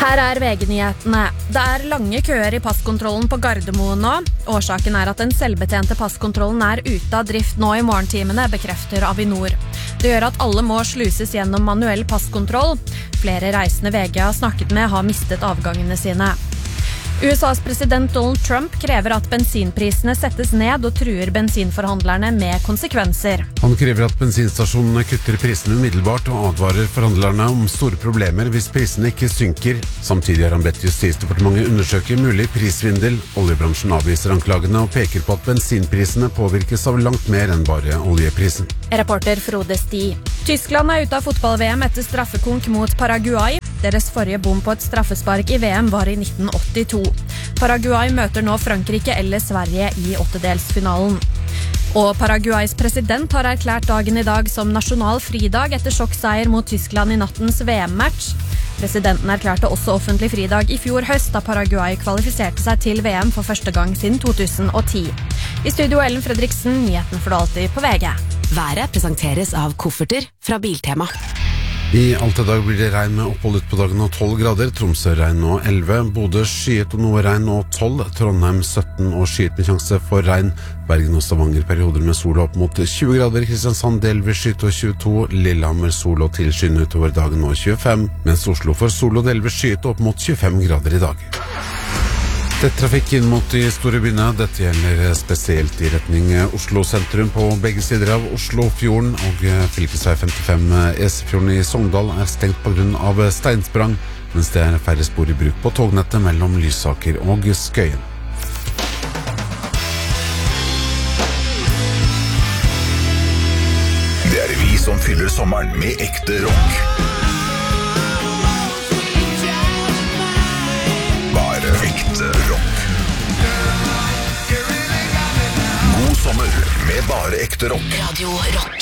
Her VG-nyhetene. Det lange køer I passkontrollen på Gardermoen nå. Årsaken at den selvbetjente passkontrollen ute av drift nå I morgentimene, bekrefter Avinor. Det gjør at alle må sluses gjennom manuell passkontroll. Flere reisende VG har snakket med har mistet avgangene sine. USAs president Donald Trump krever at bensinprisene settes ned og truer bensinforhandlerne med konsekvenser. Han krever at bensinstasjonene kutter prisene umiddelbart og advarer forhandlerne om store problemer hvis prisene ikke synker. Samtidig har han bedt Justisdepartementet undersøke mulig prisvindel. Oljebransjen avviser anklagene og peker på at bensinprisene påvirkes av langt mer enn bare oljeprisen. Reporter Frode Sti. Tyskland ute av fotball-VM etter straffekonk mot Paraguay. Deres forrige bom på et straffespark I VM var I 1982. Paraguay møter nå Frankrike eller Sverige I åttedelsfinalen. Og Paraguays president har erklært dagen I dag som nasjonal fridag etter sjokkseier mot Tyskland I nattens VM-match. Presidenten erklærte også offentlig fridag I fjor høst da Paraguay kvalifiserte seg til VM for første gang siden 2010. I studio Ellen Fredriksen, nyheten får du alltid på VG. Været presenteres av kofferter fra Biltema. I Alta dag blir det regn med opphold ut på dagen og 12 grader, Tromsø regn og 11, Bodø skyet og noe regn og 12, Trondheim 17 og skyet med sjanse for regn, Bergen og Stavanger perioder med sol opp mot 20 grader, Kristiansand delvis skyet og 22, Lillehammer sol og tilskyende utover dagen og 25, mens Oslo får sol og delvis skyet opp mot 25 grader I dag. Det trafikk inn mot de store byene, dette gjelder spesielt I retning Oslo sentrum på begge sider av Oslofjorden, og fylkesvei 55 Esefjorden I Sogndal stengt på grunn av steinsprang, mens det færre spor I bruk på tognettet mellom Lysaker og Skøyen. Det vi som fyller sommeren med ekte rock. Ekte rock. God sommer med bare ekte rock. Radio Rock.